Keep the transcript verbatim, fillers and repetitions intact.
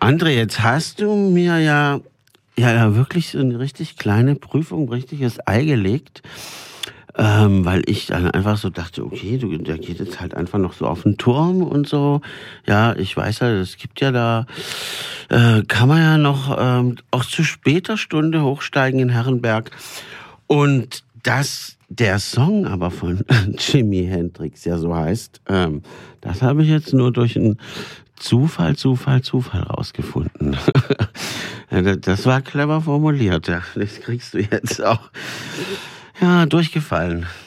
André, jetzt hast du mir ja, ja, ja wirklich so eine richtig kleine Prüfung, richtiges Ei gelegt. Ähm, weil ich dann einfach so dachte, okay, du, der geht jetzt halt einfach noch so auf den Turm und so. Ja, ich weiß ja, es gibt ja da, äh, kann man ja noch ähm, auch zu später Stunde hochsteigen in Herrenberg. Und dass der Song aber von Jimi Hendrix ja so heißt, ähm, das habe ich jetzt nur durch einen Zufall, Zufall, Zufall rausgefunden. Das war clever formuliert, ja. Das kriegst du jetzt auch. Ja, durchgefallen.